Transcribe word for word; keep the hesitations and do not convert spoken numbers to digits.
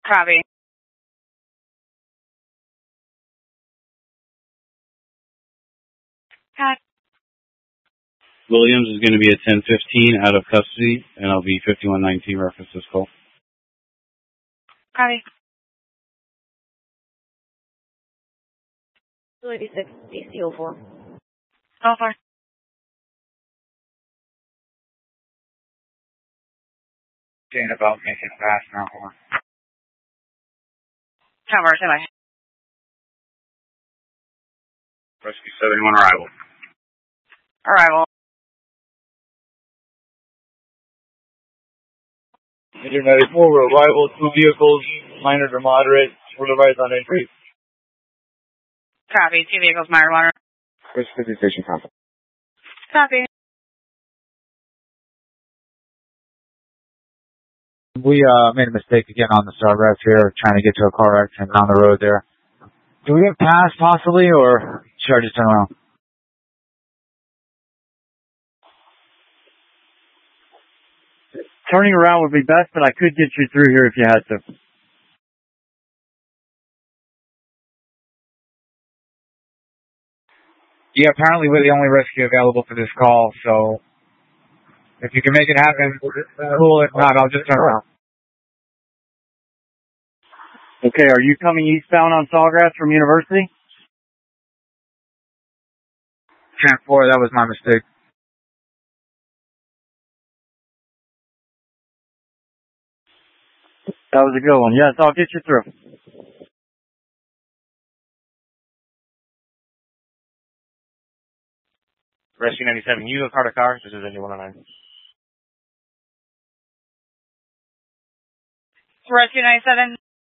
Copy. Cut. Williams is going to be at ten fifteen out of custody, and I'll be fifty-one nineteen reference this call. Copy. two eighty-six, D C oh four. Oh, four. Jane about making fast now. Hold on. Cover, stand by. Rescue seventy-one arrival. Arrival. Major ninety-four, arrival, two vehicles, minor to moderate, for the right on entry. Copy. Two vehicles, minor water. First fifty station contact. Copy. We uh, made a mistake again on the Sawgrass here, trying to get to a car accident on the road there. Do we get past possibly, or should I just turn around? Turning around would be best, but I could get you through here if you had to. Yeah, apparently we're the only rescue available for this call, so if you can make it happen, cool. If not, I'll just turn around. Okay, are you coming eastbound on Sawgrass from University? ten four, that was my mistake. That was a good one. Yes, I'll get you through. Rescue ninety-seven, you go car to car. This is Engine one oh nine. Rescue ninety-seven.